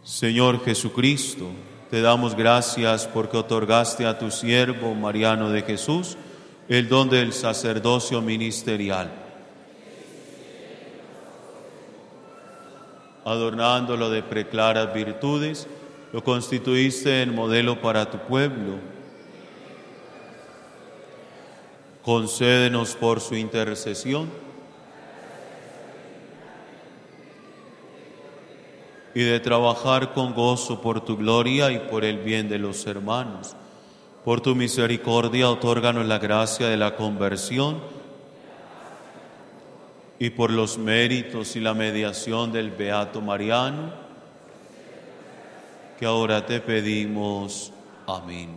Señor Jesucristo, te damos gracias porque otorgaste a tu siervo Mariano de Jesús el don del sacerdocio ministerial, adornándolo de preclaras virtudes, lo constituiste en modelo para tu pueblo. Concédenos por su intercesión y de trabajar con gozo por tu gloria y por el bien de los hermanos. Por tu misericordia, otórganos la gracia de la conversión y por los méritos y la mediación del Beato Mariano, que ahora te pedimos. Amén.